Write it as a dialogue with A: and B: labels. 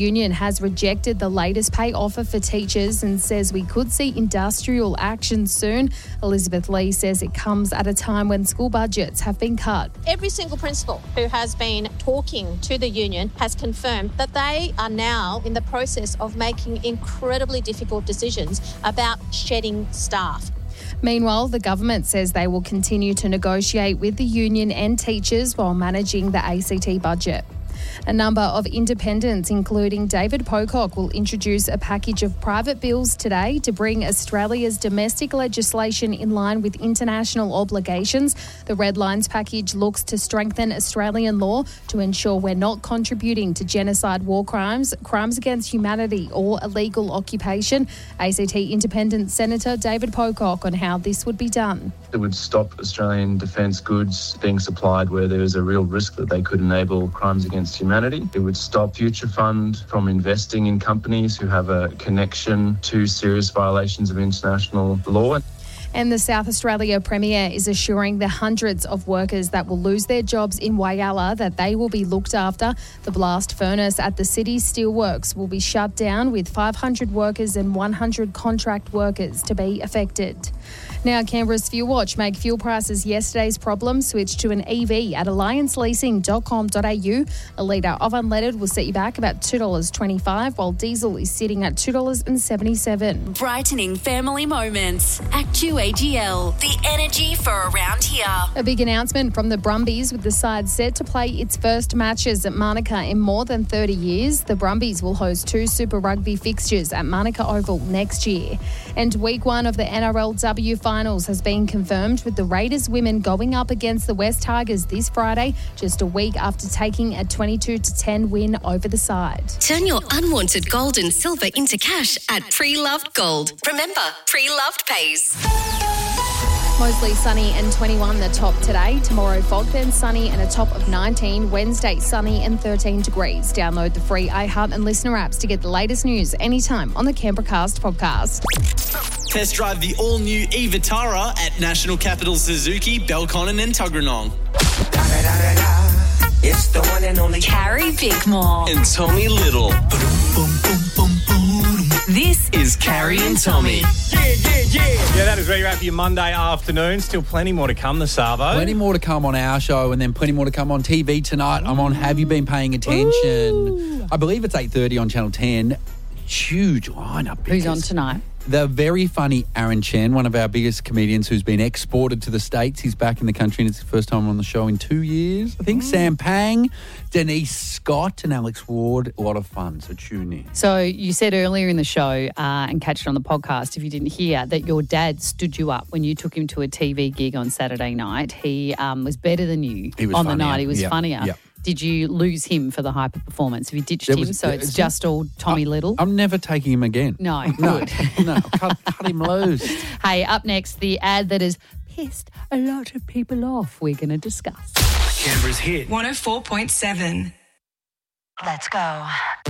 A: Union has rejected the latest pay offer for teachers and says we could see industrial action soon. Elizabeth Lee says it comes at a time when school budgets have been cut.
B: Every single principal who has been talking to the union has confirmed that they are now in the process of making incredibly difficult decisions about shedding staff.
A: Meanwhile, the government says they will continue to negotiate with the union and teachers while managing the ACT budget. A number of independents, including David Pocock, will introduce a package of private bills today to bring Australia's domestic legislation in line with international obligations. The Red Lines package looks to strengthen Australian law to ensure we're not contributing to genocide, war crimes, crimes against humanity or illegal occupation. ACT Independent Senator David Pocock on how this would be done.
C: It would stop Australian defence goods being supplied where there is a real risk that they could enable crimes against humanity. It would stop Future Fund from investing in companies who have a connection to serious violations of international law.
A: And the South Australia Premier is assuring the hundreds of workers that will lose their jobs in Whyalla that they will be looked after. The blast furnace at the city's steelworks will be shut down with 500 workers and 100 contract workers to be affected. Now, Canberra's Fuel Watch make fuel prices yesterday's problem switch to an EV at allianceleasing.com.au. A litre of unleaded will set you back about $2.25, while diesel is sitting at $2.77.
D: Brightening family moments. Actu AGL, the energy for around here.
A: A big announcement from the Brumbies, with the side set to play its first matches at Manuka in more than 30 years. The Brumbies will host 2 Super Rugby fixtures at Manuka Oval next year. And week 1 of the NRLW finals has been confirmed, with the Raiders women going up against the West Tigers this Friday, just a week after taking a 22-10 win over the side.
D: Turn your unwanted gold and silver into cash at Pre-Loved Gold. Remember, Pre-Loved pays.
A: Mostly sunny and 21 the top today. Tomorrow fog, then sunny and a top of 19. Wednesday sunny and 13 degrees. Download the free iHeart and Listener apps to get the latest news anytime on the Canberracast podcast.
E: Test drive the all-new e-Vitara at National Capital Suzuki, Belconnen and Tuggeranong.
F: It's the one and only
D: Carrie Bickmore.
E: And Tommy Little.
D: This is Carrie and Tommy.
G: Yeah, that is where you're at for your Monday afternoon. Still plenty more to come this Arvo.
H: Plenty more to come on our show, and then plenty more to come on TV tonight. I'm on Have You Been Paying Attention? Ooh. I believe it's 8:30 on Channel 10. Huge lineup.
I: Who's on tonight?
H: The very funny Aaron Chen, one of our biggest comedians who's been exported to the States. He's back in the country and it's his first time on the show in 2 years. I think Sam Pang, Denise Scott and Alex Ward. A lot of fun, so tune in.
I: So you said earlier in the show and catch it on the podcast if you didn't hear, that your dad stood you up when you took him to a TV gig on Saturday night. He was better than you on the night. He was funnier. Yep. Did you lose him for the hyper performance? Have you ditched him so it's just all Tommy Little?
H: I'm never taking him again.
I: No,
H: good. No, cut him loose.
I: Hey, up next, the ad that has pissed a lot of people off we're going to discuss.
E: Canberra's hit.
J: 104.7.
D: Let's go.